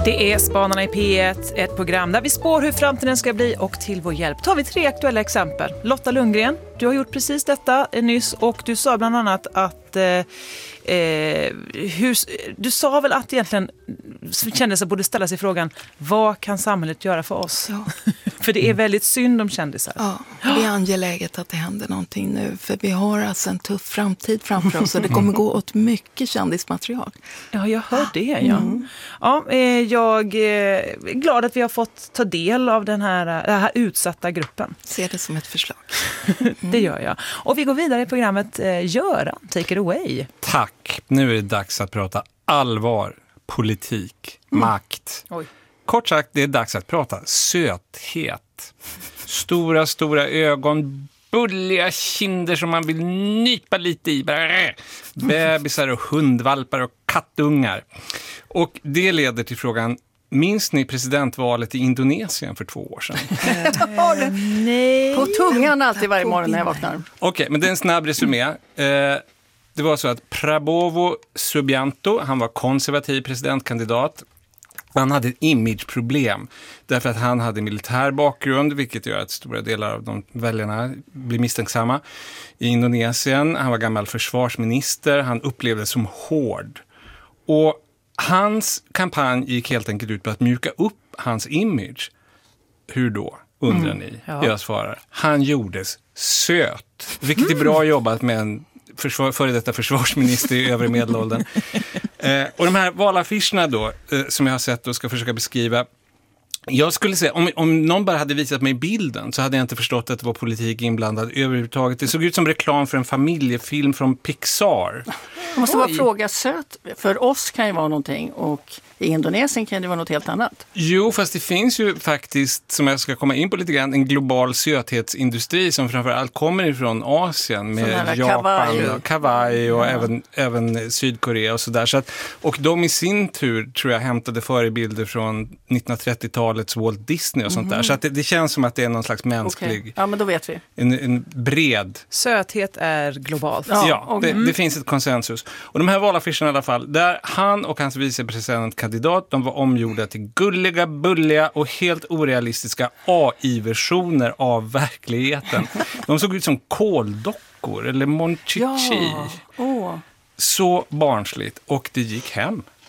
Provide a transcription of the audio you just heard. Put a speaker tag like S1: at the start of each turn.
S1: Det är Spanarna i P1, ett program där vi spår hur framtiden ska bli, och till vår hjälp tar vi 3 aktuella exempel. Lotta Lundgren, du har gjort precis detta nyss, och du sa bland annat att du sa väl att egentligen kändisar borde ställa sig frågan, vad kan samhället göra för oss?
S2: Ja.
S1: För det är väldigt synd om kändisar.
S2: Ja, det är angeläget att det händer någonting nu, för vi har alltså en tuff framtid framför oss och det kommer gå åt mycket kändismaterial.
S1: Ja, jag hör det. Ja. Jag är glad att vi har fått ta del av den här utsatta gruppen.
S2: Ser det som ett förslag.
S1: Det gör jag. Och vi går vidare i programmet. Göran, take it away.
S3: Tack. Nu är det dags att prata allvar, politik, makt.
S1: Oj.
S3: Kort sagt, det är dags att prata söthet. Stora ögon, bulliga kinder som man vill nypa lite i. Bebisar och hundvalpar och kattungar. Och det leder till frågan, minns ni presidentvalet i Indonesien för 2 år sedan?
S1: Nej.
S4: På tungan alltid varje morgon när jag vaknar.
S3: Okej, men det är en snabb resumé. Det var så att Prabowo Subianto, han var konservativ presidentkandidat. Han hade ett imageproblem därför att han hade militär bakgrund, vilket gör att stora delar av de väljarna blir misstänksamma i Indonesien. Han var gammal försvarsminister, han upplevdes som hård. Och hans kampanj gick helt enkelt ut på att mjuka upp hans image. Hur då, undrar ni?
S1: Ja.
S3: Jag svarar, han gjordes söt, vilket är bra jobbat med en före detta försvarsminister i övre medelåldern. Och de här valaffischerna då, som jag har sett och ska försöka beskriva. Jag skulle säga, om någon bara hade visat mig bilden så hade jag inte förstått att det var politik inblandad överhuvudtaget. Det såg ut som reklam för en familjefilm från Pixar.
S4: Jag måste bara fråga, söt för oss kan ju vara någonting och i Indonesien kan det vara något helt annat.
S3: Jo, fast det finns ju faktiskt, som jag ska komma in på lite grann, en global söthetsindustri som framförallt kommer ifrån Asien med Japan, kawaii och även Sydkorea och sådär. Så att, och de i sin tur tror jag hämtade förebilder från 1930-talets Walt Disney och sånt där. Så att det känns som att det är någon slags mänsklig...
S4: Okay. Ja, men då vet vi.
S3: En bred...
S1: Söthet är globalt.
S3: Ja, det finns ett konsensus. Och de här valaffischerna i alla fall, där han och hans vicepresidentkandidat, de var omgjorda till gulliga, bulliga och helt orealistiska AI-versioner av verkligheten. De såg ut som kåldockor eller Monchichi.
S4: Ja.
S3: Så barnsligt, och det gick hem.